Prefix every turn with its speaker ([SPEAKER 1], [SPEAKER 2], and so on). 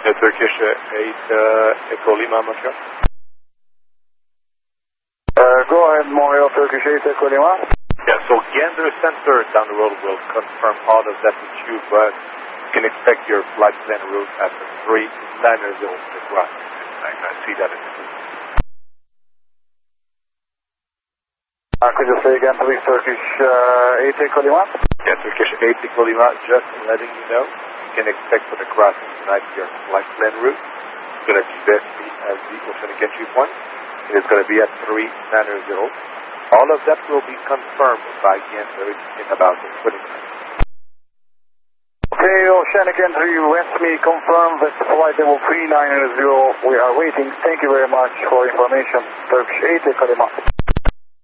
[SPEAKER 1] Turkish 8 Echo Lima, Montreal.
[SPEAKER 2] Go ahead, Montreal, Turkish 8 Echo Lima.
[SPEAKER 1] Yeah, so Gander Center down the road will confirm all of that with you, but you can expect your flight plan route at the 390 across. I see that in the system.
[SPEAKER 2] Could you say again, please, Turkish 8 Echo Lima?
[SPEAKER 1] Yeah, Turkish 8 Echo Lima, just letting you know, you can expect for the crossing tonight your flight plan route. It's going to be basically at the Oceanic entry point. It is going to be at 390. All of that will be confirmed by Gander in about 20 minutes.
[SPEAKER 2] Okay, Oceanic entry, rest me confirm that flight level 390. We are waiting. Thank you very much for information. Turkish 8 Echo Lima.